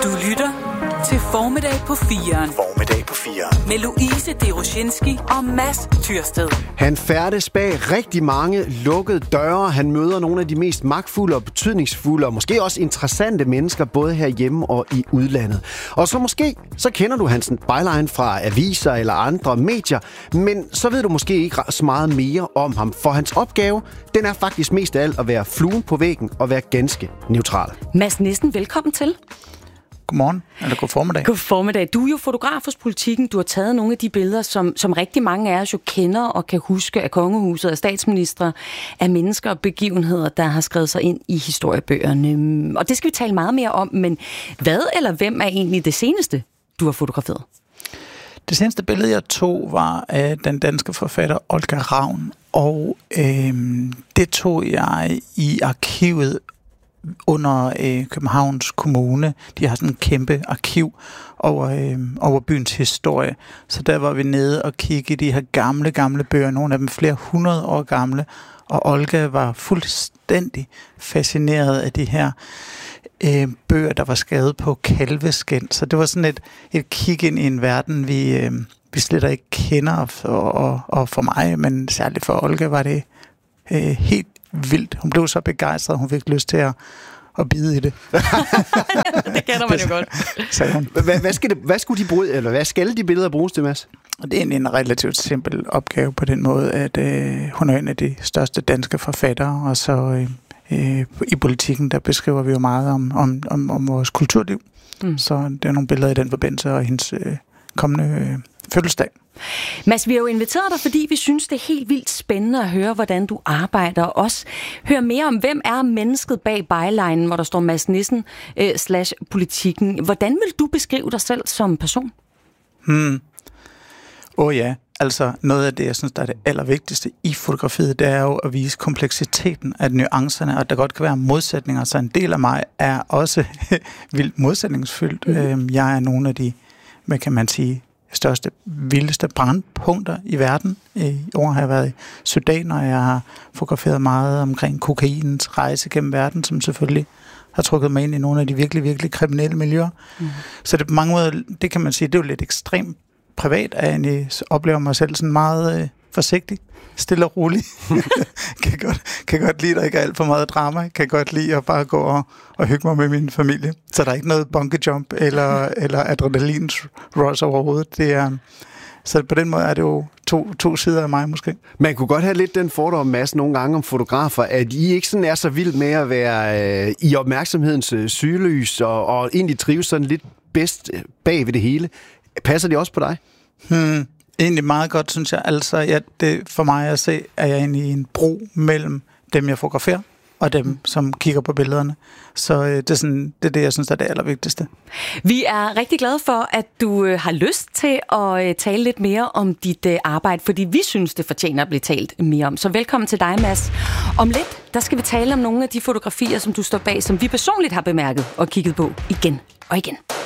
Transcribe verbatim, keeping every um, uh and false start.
Du lytter til Formiddag på firen. Formiddag på firen. Med Louise Deroshinski og Mads Tyrsted. Han færdes bag rigtig mange lukkede døre. Han møder nogle af de mest magtfulde og betydningsfulde og måske også interessante mennesker, både herhjemme og i udlandet. Og så måske, så kender du hans byline fra aviser eller andre medier, men så ved du måske ikke så meget mere om ham, for hans opgave, den er faktisk mest af alt at være fluen på væggen og være ganske neutral. Mads Nissen, velkommen til. Godmorgen, eller god formiddag. God formiddag. Du er jo fotograf hos Politiken. Du har taget nogle af de billeder, som, som rigtig mange af os jo kender og kan huske af kongehuset, af statsministre, af mennesker og begivenheder, der har skrevet sig ind i historiebøgerne. Og det skal vi tale meget mere om, men hvad eller hvem er egentlig det seneste, du har fotograferet? Det seneste billede, jeg tog, var af den danske forfatter Olga Ravn, og øhm, det tog jeg i arkivet under øh, Københavns Kommune. De har sådan en kæmpe arkiv over, øh, over byens historie. Så der var vi nede og kigge i de her gamle, gamle bøger, nogle af dem flere hundrede år gamle, og Olga var fuldstændig fascineret af de her øh, bøger, der var skrevet på kalveskin. Så det var sådan et, et kig ind i en verden, vi, øh, vi slet ikke kender, og, og, og for mig, men særligt for Olga var det øh, helt vildt. Hun blev så begejstret, hun fik lyst til at, at bide i det. Det kender man jo godt. Hvad, hvad, skal det, hvad skulle de bruge, eller hvad skal de billeder bruges til, Mads? Det er en, en relativt simpel opgave på den måde, at øh, hun er en af de største danske forfattere, og så øh, øh, i Politiken, der beskriver vi jo meget om, om, om, om vores kulturliv. Mm. Så det er nogle billeder i den forbindelse, og hendes øh, kommende øh, fødselsdag. Mads, vi har jo inviteret dig, fordi vi synes, det er helt vildt spændende at høre, hvordan du arbejder, og også høre mere om, hvem er mennesket bag bylinen, hvor der står Mads Nissen øh, slash Politiken. Hvordan vil du beskrive dig selv som person? Hmm. Åh oh ja, altså noget af det, jeg synes, der er det allervigtigste i fotografiet, det er jo at vise kompleksiteten af nuancerne, og der godt kan være modsætninger, så en del af mig er også vildt modsætningsfyldt. Mm. Jeg er nogle af de, hvad kan man sige, største, vildeste brandpunkter i verden. I år har jeg været i Sudan, og jeg har fotograferet meget omkring kokainens rejse gennem verden, som selvfølgelig har trukket mig ind i nogle af de virkelig, virkelig kriminelle miljøer. Mm. Så det på mange måder, det kan man sige, det er jo lidt ekstremt privat, at jeg egentlig oplever mig selv sådan meget øh, forsigtig, stille og rolig. kan, godt, kan godt lide, at der ikke er alt for meget drama. Kan godt lide at bare gå og, og hygge mig med min familie. Så der er ikke noget bungee jump eller, eller adrenalin rush overhovedet. Det er, så på den måde er det jo to, to sider af mig måske. Man kunne godt have lidt den fordom, Mads, nogle gange om fotografer, at I ikke sådan er så vild med at være øh, i opmærksomhedens øh, sygelys og, og egentlig trives sådan lidt bedst bag ved det hele. Passer det også på dig? Hmm. Egentlig meget godt, synes jeg. Altså, ja, det, for mig at se, er jeg egentlig i en bro mellem dem, jeg fotograferer, og dem, som kigger på billederne. Så øh, det, er sådan, det er det, jeg synes, er det allervigtigste. Vi er rigtig glade for, at du øh, har lyst til at øh, tale lidt mere om dit øh, arbejde, fordi vi synes, det fortjener at blive talt mere om. Så velkommen til dig, Mads. Om lidt, der skal vi tale om nogle af de fotografier, som du står bag, som vi personligt har bemærket og kigget på igen og igen.